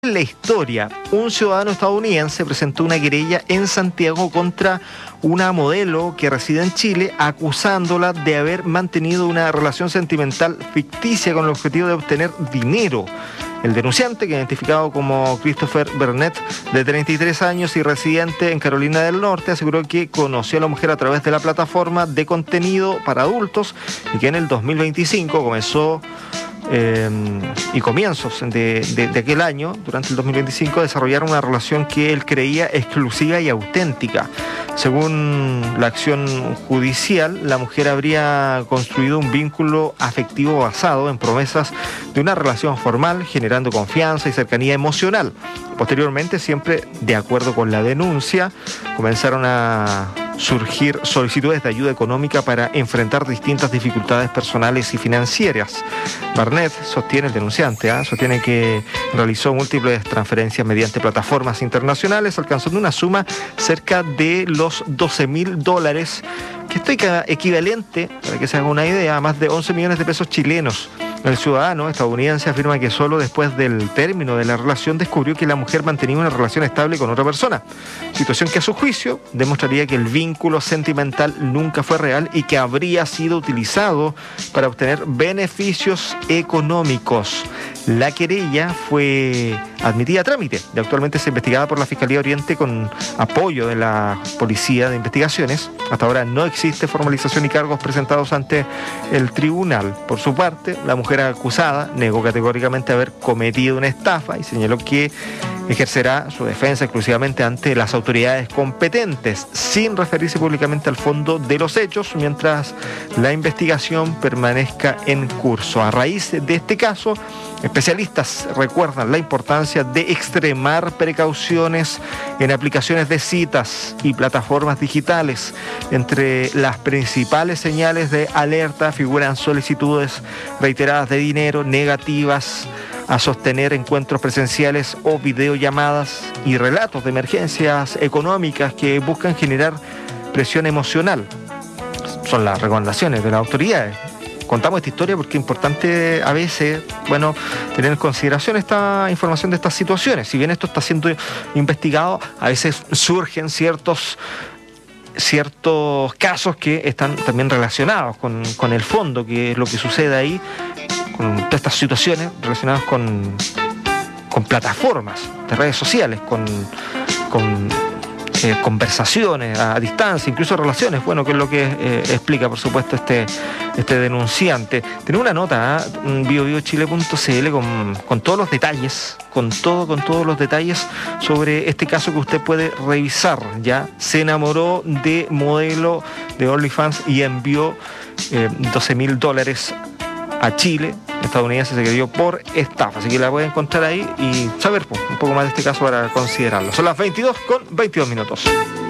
En la historia, un ciudadano estadounidense presentó una querella en Santiago contra una modelo que reside en Chile, acusándola de haber mantenido una relación sentimental ficticia con el objetivo de obtener dinero. El denunciante, que identificado como Christopher Burnett, de 33 años y residente en Carolina del Norte, aseguró que conoció a la mujer a través de la plataforma de contenido para adultos y que en el 2025 comenzó y comienzos de aquel año, durante el 2025, desarrollaron una relación que él creía exclusiva y auténtica. Según la acción judicial, la mujer habría construido un vínculo afectivo basado en promesas de una relación formal, generando confianza y cercanía emocional. Posteriormente, siempre de acuerdo con la denuncia, comenzaron a surgir solicitudes de ayuda económica para enfrentar distintas dificultades personales y financieras. Barnett sostiene, el denunciante, sostiene que realizó múltiples transferencias mediante plataformas internacionales, alcanzando una suma cerca de los $12.000, que esto equivalente, para que se haga una idea, a más de 11 millones de pesos chilenos. El ciudadano estadounidense afirma que solo después del término de la relación descubrió que la mujer mantenía una relación estable con otra persona, situación que a su juicio demostraría que el vínculo sentimental nunca fue real y que habría sido utilizado para obtener beneficios económicos. La querella fue admitida a trámite y actualmente es investigada por la Fiscalía Oriente con apoyo de la Policía de Investigaciones. Hasta ahora no existe formalización y cargos presentados ante el tribunal. Por su parte, la mujer acusada negó categóricamente haber cometido una estafa y señaló que ejercerá su defensa exclusivamente ante las autoridades competentes, sin referirse públicamente al fondo de los hechos, mientras la investigación permanezca en curso. A raíz de este caso, especialistas recuerdan la importancia de extremar precauciones en aplicaciones de citas y plataformas digitales. Entre las principales señales de alerta figuran solicitudes reiteradas de dinero, negativas a sostener encuentros presenciales o videollamadas y relatos de emergencias económicas que buscan generar presión emocional. Son las recomendaciones de las autoridades. Contamos esta historia porque es importante a veces, tener en consideración esta información de estas situaciones. Si bien esto está siendo investigado, a veces surgen ciertos casos que están también relacionados con el fondo, que es lo que sucede ahí, con todas estas situaciones relacionadas con plataformas de redes sociales, con conversaciones a distancia, incluso relaciones, que es lo que explica, por supuesto, este denunciante. Tiene una nota en biobiochile.cl con todos los detalles, con todos los detalles sobre este caso que usted puede revisar. Ya se enamoró de modelo de OnlyFans y envió $12.000 a Chile. Estadounidense se creyó por estafa, así que la puede encontrar ahí y saber un poco más de este caso para considerarlo. Son las 22:22 minutos.